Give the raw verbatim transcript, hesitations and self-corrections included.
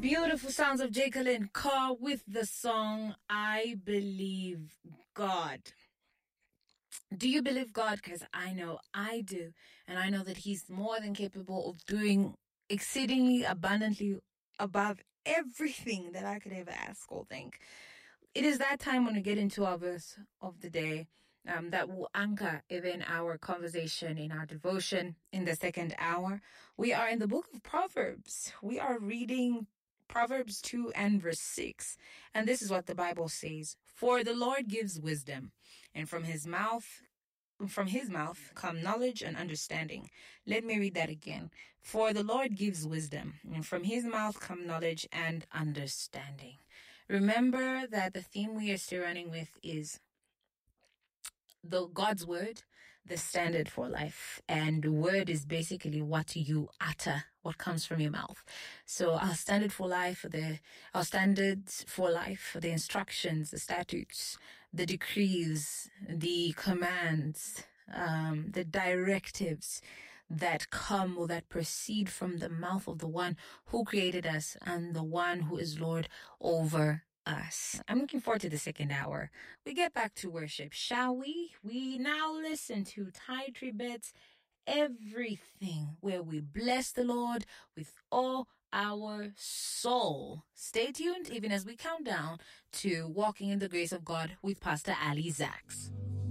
Beautiful sounds of Jacqueline Carr with the song I Believe God. Do you believe God? Because I know I do. And I know that He's more than capable of doing exceedingly abundantly above everything that I could ever ask or think. It is that time when we get into our verse of the day um, that will anchor even our conversation in our devotion in the second hour. We are in the book of Proverbs. We are reading Proverbs two and verse six. And this is what the Bible says. For the Lord gives wisdom, and from his mouth from his mouth come knowledge and understanding. Let me read that again. For the Lord gives wisdom, and from his mouth come knowledge and understanding. Remember that the theme we are still running with is the God's word, the standard for life. And the word is basically what you utter, what comes from your mouth. So our standard for life, the our standards for life, the instructions, the statutes, the decrees, the commands, um, the directives that come or that proceed from the mouth of the one who created us and the one who is Lord over us. I'm looking forward to the second hour. We get back to worship, shall we? We now listen to Tye Tribet's Everything, where we bless the Lord with all our soul. Stay tuned even as we count down to Walking in the Grace of God with Pastor Ali Zaks.